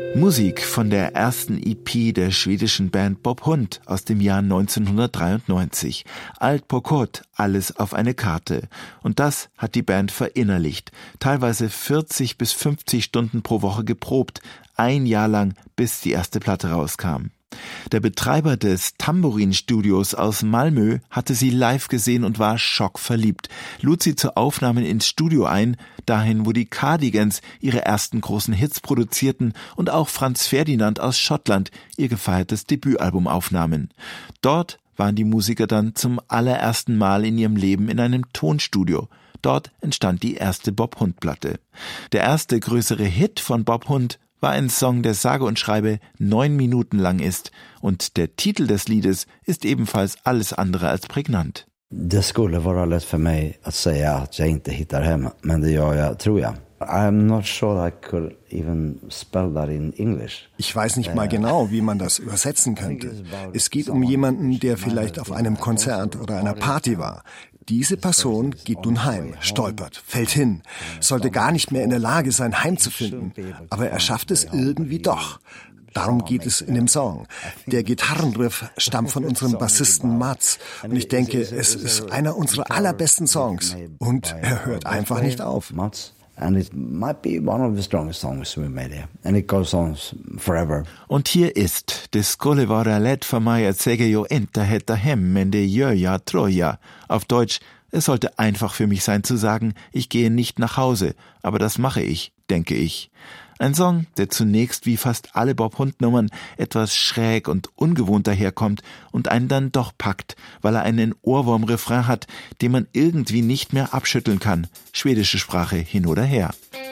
Musik von der ersten EP der schwedischen Band Bob Hund aus dem Jahr 1993. Allt på kort, alles auf eine Karte. Und das hat die Band verinnerlicht. Teilweise 40 bis 50 Stunden pro Woche geprobt. Ein Jahr lang, bis die erste Platte rauskam. Der Betreiber des Tambourin-Studios aus Malmö hatte sie live gesehen und war schockverliebt, lud sie zu Aufnahmen ins Studio ein, dahin, wo die Cardigans ihre ersten großen Hits produzierten und auch Franz Ferdinand aus Schottland ihr gefeiertes Debütalbum aufnahmen. Dort waren die Musiker dann zum allerersten Mal in ihrem Leben in einem Tonstudio. Dort entstand die erste Bob Hund-Platte. Der erste größere Hit von Bob Hund war ein Song, der sage und schreibe 9 Minuten lang ist. Und der Titel des Liedes ist ebenfalls alles andere als prägnant. Det skulle vara lätt för mig att säga att jag inte hittar hem, men det gör jag, tror jag. I'm not sure I could even spell that in English. Ich weiß nicht mal genau, wie man das übersetzen könnte. Es geht um jemanden, der vielleicht auf einem Konzert oder einer Party war. Diese Person geht nun heim, stolpert, fällt hin, sollte gar nicht mehr in der Lage sein, heimzufinden. Aber er schafft es irgendwie doch. Darum geht es in dem Song. Der Gitarrenriff stammt von unserem Bassisten Mats. Und ich denke, es ist einer unserer allerbesten Songs. Und er hört einfach nicht auf. And it might be one of the strongest songs we made here. And it goes on forever. Und hier ist Det skulle vara lätt för mig att säga jag inte hittar hem, men det gör jag, tror jag. Auf Deutsch, es sollte einfach für mich sein zu sagen, ich gehe nicht nach Hause, aber das mache ich, denke ich. Ein Song, der zunächst wie fast alle Bob-Hund-Nummern etwas schräg und ungewohnt daherkommt und einen dann doch packt, weil er einen Ohrwurm-Refrain hat, den man irgendwie nicht mehr abschütteln kann. Schwedische Sprache hin oder her.